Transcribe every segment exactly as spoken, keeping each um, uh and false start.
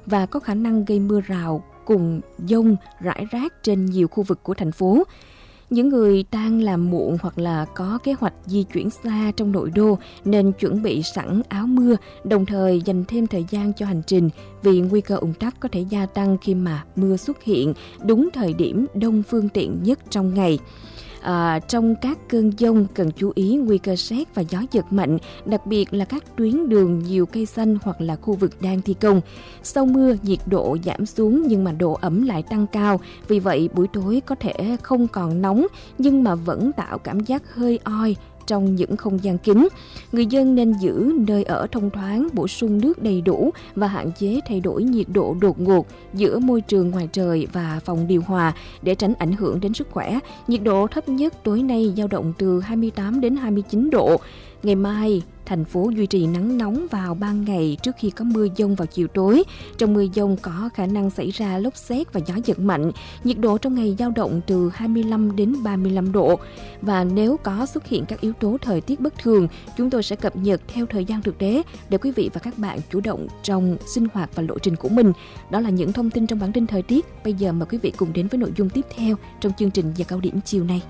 và có khả năng gây mưa rào cùng dông rải rác trên nhiều khu vực của thành phố. Những người đang làm muộn hoặc là có kế hoạch di chuyển xa trong nội đô nên chuẩn bị sẵn áo mưa, đồng thời dành thêm thời gian cho hành trình vì nguy cơ ùn tắc có thể gia tăng khi mà mưa xuất hiện đúng thời điểm đông phương tiện nhất trong ngày. À, trong các cơn dông cần chú ý nguy cơ sét và gió giật mạnh, đặc biệt là các tuyến đường nhiều cây xanh hoặc là khu vực đang thi công. Sau mưa, nhiệt độ giảm xuống nhưng mà độ ẩm lại tăng cao, vì vậy buổi tối có thể không còn nóng nhưng mà vẫn tạo cảm giác hơi oi trong những không gian kín. Người dân nên giữ nơi ở thông thoáng, bổ sung nước đầy đủ và hạn chế thay đổi nhiệt độ đột ngột giữa môi trường ngoài trời và phòng điều hòa để tránh ảnh hưởng đến sức khỏe. Nhiệt độ thấp nhất tối nay dao động từ hai mươi tám đến hai mươi chín độ. Ngày mai, thành phố duy trì nắng nóng vào ban ngày trước khi có mưa dông vào chiều tối. Trong mưa dông có khả năng xảy ra lốc sét và gió giật mạnh. Nhiệt độ trong ngày dao động từ hai mươi lăm đến ba mươi lăm độ. Và nếu có xuất hiện các yếu tố thời tiết bất thường, chúng tôi sẽ cập nhật theo thời gian thực tế để quý vị và các bạn chủ động trong sinh hoạt và lộ trình của mình. Đó là những thông tin trong bản tin thời tiết. Bây giờ mời quý vị cùng đến với nội dung tiếp theo trong chương trình Giờ Cao Điểm chiều nay.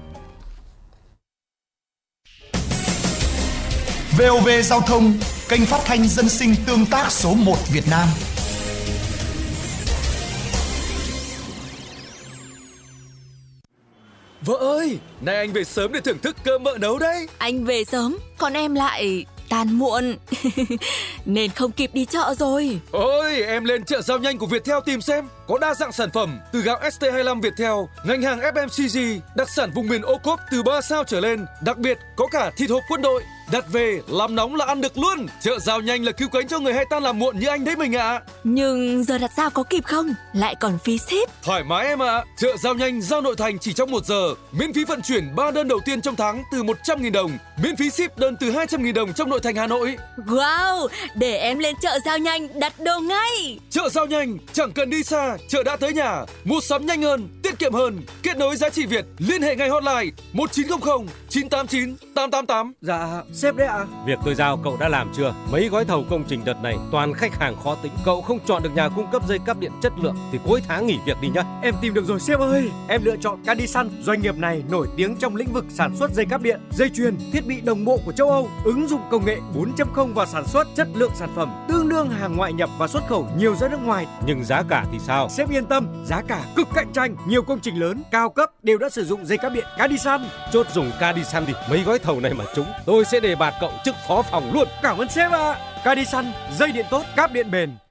vê o vê Giao thông, kênh phát thanh dân sinh tương tác số một Việt Nam. Vợ ơi, nay anh về sớm để thưởng thức cơm mợ nấu đấy. Anh về sớm, còn em lại tan muộn nên không kịp đi chợ rồi. Ôi, em lên chợ Giao Nhanh của Viettel tìm xem. Có đa dạng sản phẩm từ gạo ét tê hai mươi lăm Viettel, ngành hàng ép em xê giê, đặc sản vùng miền ô cốp từ ba sao trở lên. Đặc biệt có cả thịt hộp quân đội. Đặt về, làm nóng là ăn được luôn. Chợ Giao Nhanh là cứu cánh cho người hay tan làm muộn như anh đấy mình ạ. À. Nhưng giờ đặt giao có kịp không? Lại còn phí ship. Thoải mái em ạ. À. Chợ Giao Nhanh giao nội thành chỉ trong một giờ. Miễn phí vận chuyển ba đơn đầu tiên trong tháng từ một trăm nghìn đồng. Miễn phí ship đơn từ hai trăm nghìn đồng trong nội thành Hà Nội. Wow, để em lên chợ Giao Nhanh đặt đồ ngay. Chợ Giao Nhanh, chẳng cần đi xa, chợ đã tới nhà. Mua sắm nhanh hơn, tiết kiệm hơn. Kết nối giá trị Việt, liên hệ ngay hotline một chín không không chín tám chín tám tám tám. Dạ, sếp đấy ạ. À? Việc tôi giao cậu đã làm chưa? Mấy gói thầu công trình đợt này toàn khách hàng khó tính. Cậu không chọn được nhà cung cấp dây cáp điện chất lượng thì cuối tháng nghỉ việc đi nhá. Em tìm được rồi sếp ơi. Em lựa chọn Cadisan. Doanh nghiệp này nổi tiếng trong lĩnh vực sản xuất dây cáp điện, dây chuyền, thiết bị đồng bộ của châu Âu, ứng dụng công nghệ bốn chấm không vào sản xuất, chất lượng sản phẩm tương đương hàng ngoại nhập và xuất khẩu nhiều ra nước ngoài. Nhưng giá cả thì sao? Sếp yên tâm, giá cả cực cạnh tranh. Nhiều công trình lớn, cao cấp đều đã sử dụng dây cáp điện Cadisan. Chốt dùng Cadisan đi. Mấy gói thầu này mà trúng, tôi sẽ đề bạt cậu chức phó phòng luôn. Cảm ơn sếp ạ. À. Cadisan, dây điện tốt, cáp điện bền.